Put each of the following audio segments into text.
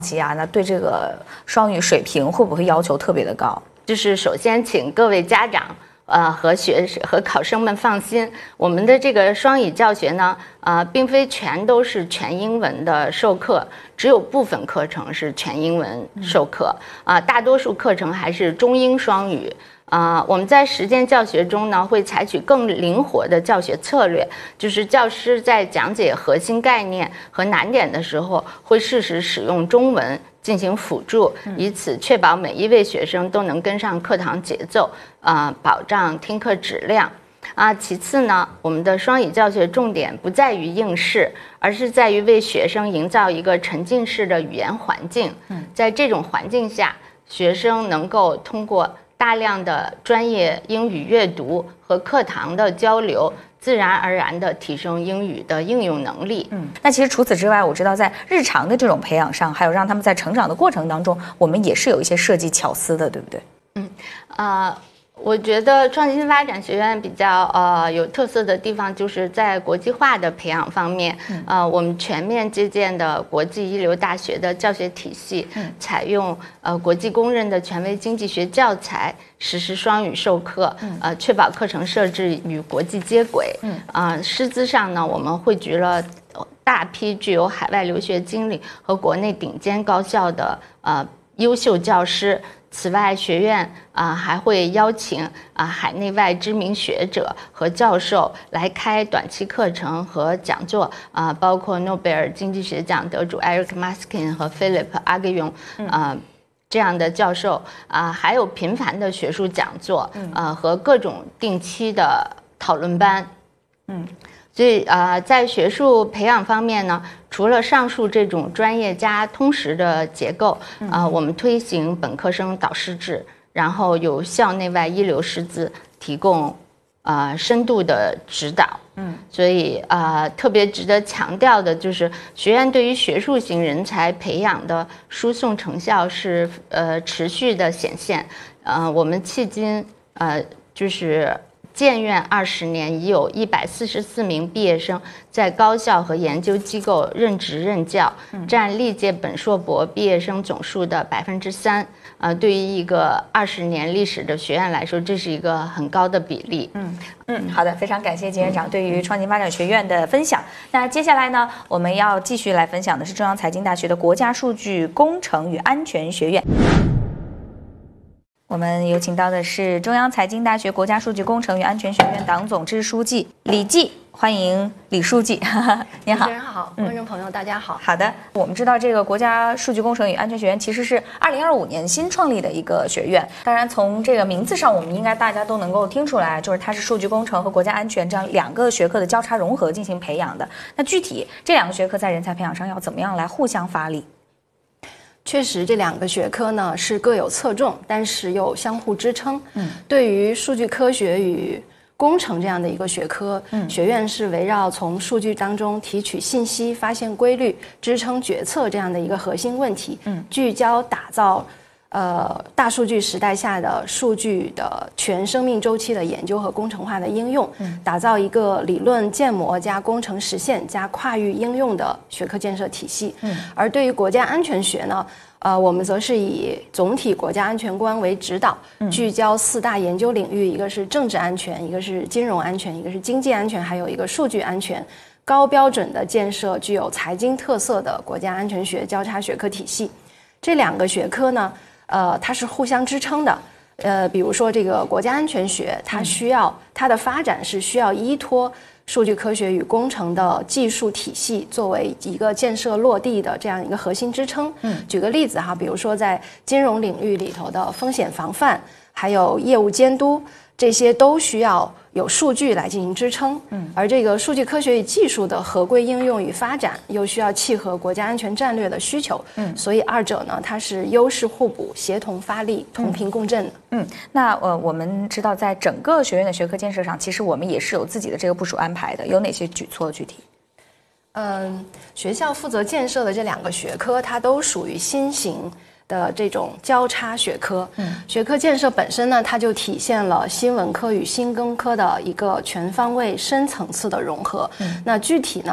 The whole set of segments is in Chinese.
那对这个双语水平会不会要求特别的高？ 就是首先请各位家长和考生们放心，我们的这个双语教学呢，并非全都是全英文的授课，只有部分课程是全英文授课，大多数课程还是中英双语。我们在实践教学中呢，会采取更灵活的教学策略，就是教师在讲解核心概念和难点的时候，会适时使用中文进行辅助，以此确保每一位学生都能跟上课堂节奏，保障听课质量。其次呢，我们的双语教学重点不在于应试，而是在于为学生营造一个沉浸式的语言环境。在这种环境下，学生能够通过大量的专业英语阅读和课堂的交流，自然而然地提升英语的应用能力。 那其实除此之外，我知道在日常的这种培养上，还有让他们在成长的过程当中，我们也是有一些设计巧思的，对不对？ 我觉得创新发展学院比较有特色的地方，就是在国际化的培养方面，我们全面借鉴的国际一流大学的教学体系，采用国际公认的权威经济学教材，实施双语授课，确保课程设置与国际接轨。师资上呢，我们汇聚了大批具有海外留学经历和国内顶尖高校的优秀教师。此外，学院还会邀请海内外知名学者和教授来开短期课程和讲座，包括诺贝尔经济学奖得主 Eric Maskin 和 Philip Aghion 这样的教授，还有频繁的学术讲座，和各种定期的讨论班。所以在学术培养方面呢，除了上述这种专业加通识的结构，我们推行本科生导师制，然后由校内外一流师资提供深度的指导。所以特别值得强调的就是学院对于学术型人才培养的输送成效是持续的显现。我们迄今就是建院20年，已有144名毕业生在高校和研究机构任职任教，占历届本硕博毕业生总数的3%。对于一个20年历史的学院来说，这是一个很高的比例。 好的，非常感谢金院长对于创新发展学院的分享。那接下来呢，我们要继续来分享的是中央财经大学的国家数据工程与安全学院。我们有请到的是中央财经大学国家数据工程与安全学院党总支书记李继，欢迎李书记。您好。 主持人好，观众朋友大家好。 好的，我们知道这个国家数据工程与安全学院其实是2025年新创立的一个学院。当然从这个名字上，我们应该大家都能够听出来，就是它是数据工程和国家安全这样2个学科的交叉融合进行培养的。那具体这2个学科在人才培养上要怎么样来互相发力？ 确实，这2个学科呢是各有侧重，但是又相互支撑。对于数据科学与工程这样的一个学科，学院是围绕从数据当中提取信息、发现规律、支撑决策这样的一个核心问题，聚焦打造大数据时代下的数据的全生命周期的研究和工程化的应用，打造一个理论建模加工程实现加跨域应用的学科建设体系。而对于国家安全学呢，我们则是以总体国家安全观为指导，聚焦4大研究领域，一个是政治安全，一个是金融安全，一个是经济安全，还有一个数据安全，高标准的建设具有财经特色的国家安全学交叉学科体系。这2个学科呢，它是互相支撑的。比如说这个国家安全学，它的发展是需要依托数据科学与工程的技术体系作为一个建设落地的这样一个核心支撑。举个例子哈，比如说在金融领域里头的风险防范，还有业务监督，这些都需要有数据来进行支撑。而这个数据科学与技术的合规应用与发展，又需要契合国家安全战略的需求。所以2者呢，它是优势互补、协同发力、同频共振的。 那我们知道，在整个学院的学科建设上，其实我们也是有自己的这个部署安排的，有哪些举措具体？ 学校负责建设的这2个学科，它都属于新型的这种交叉学科。学科建设本身呢，它就体现了新文科与新工科的一个全方位深层次的融合。那具体呢，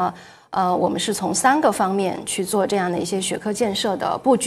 我们是从3个方面去做这样的一些学科建设的布局。